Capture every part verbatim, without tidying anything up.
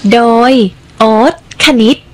โดยโอ๊ตคณิต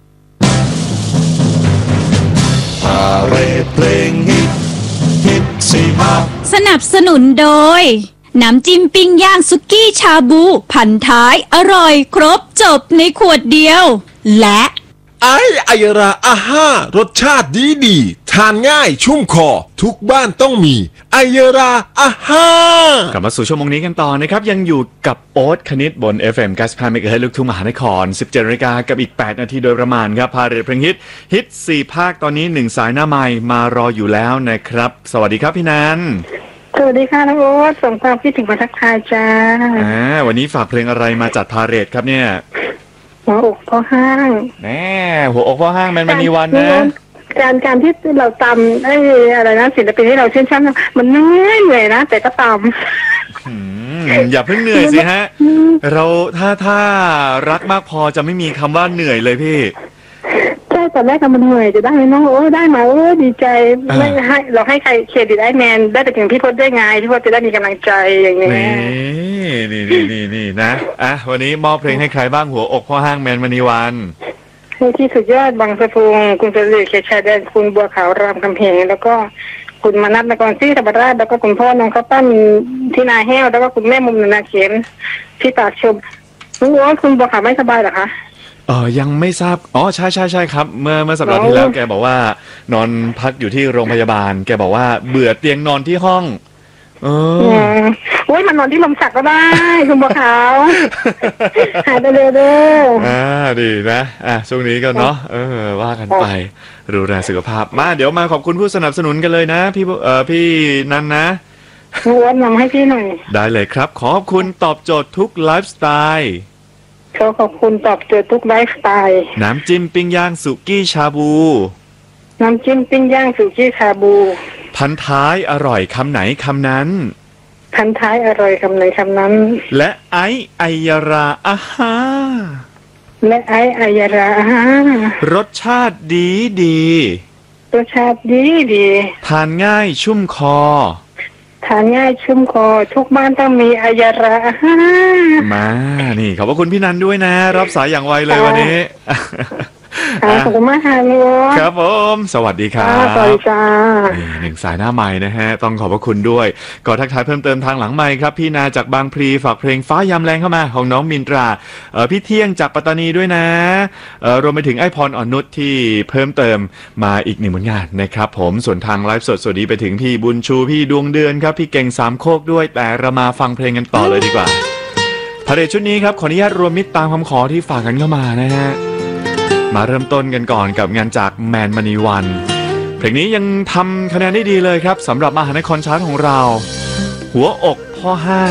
พาเรดเพลงฮิตฮิตสี่ภาคสนับสนุนโดยน้ำจิ้มปิ้งย่างสุกี้ชาบูพันท้ายอร่อยครบจบในขวดเดียวและไอไอราอาห้ารสชาติดีดีทานง่ายชุ่มคอทุกบ้านต้องมีไอราอาห้ากลับมาสู่ชั่วโมงนี้กันต่อนะครับยังอยู่กับโอ๊ตคณิตบน เอฟ เอ็ม เก้าสิบห้า เมกะเฮิรตซ์ลูกทุ่งมหานคร สิบเจ็ดนาฬิกากับอีกแปดนาทีโดยประมาณครับพาเรดเพลงฮิตฮิตสี่ภาคตอนนี้หนึ่งสายหน้าไมค์มารออยู่แล้วนะครับสวัสดีครับพี่นันสวัสดีค่ะน้องโอ๊ตส่งความคิดถึงมาทักทายจ้าอ่าวันนี้ฝากเพลงอะไรมาจัดพาเรดครับเนี่ยหัวอกพ่อห้างแน่หัวอกพ่อห้างแมนมณีวันนะการการที่เราตำไอ้อะไรนะศิลปินที่เราชื่นชอบมันเหนื่อยเหนื่อยนะแต่ก็ตำอย่าเพิ่งเหนื่อยสิฮะเราถ้าถ้ารักมากพอจะไม่มีคำว่าเหนื่อยเลยพี่ใช่แต่แรกมันเหนื่อยจะได้ไหมน้องโอ้ได้มาโอ้ดีใจไม่ให้เราให้ใครเครดิตไอ้แมนได้แต่ถึงพี่พจน์ได้ไงพี่พจน์จะได้มีกำลังใจอย่างนี้นี่นี่นี่นี่นะอ่ะวันนี้มอบเพลงให้ใครบ้างหัวอกพ่อห้างแมนมณีวันให้ที่สุดยอดบางสะพุงคุณสุริเขตชายแดนคุณบัวขาวรามคำแหงแล้วก็คุณมนัสนกรศรีธรรมราชแล้วก็คุณพ่อน้องข้าวปั้นที่นาแห้วแล้วก็คุณแม่มุมนาเข็มที่ปากชมรู้ว่าคุณบัวขาวไม่สบายหรอคะเออยังไม่ทราบอ๋อใช่ใช่ใช่ครับเมื่อเมื่อสัปดาห์ที่แล้วแกบอกว่านอนพักอยู่ที่โรงพยาบาลแกบอกว่าเบื่อเตียงนอนที่ห้องเออโอ้ยมันนอนที่ลมสักก็ได้คุณบัวขาวหายไปเลยเด้ออ่าดีนะอ่ะช่วงนี้ก็เนาะเออว่ากันไปดูแลสุขภาพมาเดี๋ยวมาขอบคุณผู้สนับสนุนกันเลยนะพี่เอ่อพี่นันนะโอ้ยนำให้พี่หน่อยได้เลยครับขอบคุณตอบโจทย์ทุกไลฟ์สไตล์ขอขอบคุณตอบโจทย์ทุกไลฟ์สไตล์น้ำจิ้มปิ้งย่างสุกี้ชาบูน้ำจิ้มปิ้งย่างสุกี้ชาบูพันท้ายอร่อยคำไหนคำนั้นพันท้ายอร่อยคำไหนคำนั้นและไอไอยาราอาฮาและไอไอยาราอาฮารสชาติดีดีรสชาติดีดีทานง่ายชุ่มคอทานง่ายชุ่มคอทุกบ้านต้องมีอายาราอาฮามานี่ขอบคุณพี่นันด้วยนะรับสายอย่างไวเลยวันนี้ขอบคุณมากค่ะนุ๊กครับผมสวัสดีครับสวัสดีจ้าหนึ่งสายหน้าใหม่นะฮะต้องขอบพระคุณด้วยก่อนทักทายเพิ่มเติมทางหลังไมค์ครับพี่นาจากบางพลีฝากเพลงฟ้ายามแรงเข้ามาของน้องมินตราเออพี่เที่ยงจากปัตตานีด้วยนะเออรวมไปถึงไอพรอ่อนนุชที่เพิ่มเติมมาอีกหนึ่งผลงานนะครับผมส่วนทางไลฟ์สดสวัสดีไปถึงพี่บุญชูพี่ดวงเดือนครับพี่เก่งสามโคกด้วยแต่เรามาฟังเพลงกันต่อเลยดีกว่าพาเรดชุดนี้ครับขออนุญาตรวมมิตรตามคำขอที่ฝากกันเข้ามานะฮะมาเริ่มต้นกันก่อนกับงานจากแมนมณีวันเพลงนี้ยังทำคะแนนได้ดีเลยครับสำหรับมหานครชาร์ตของเราหัวอกพ่อห้า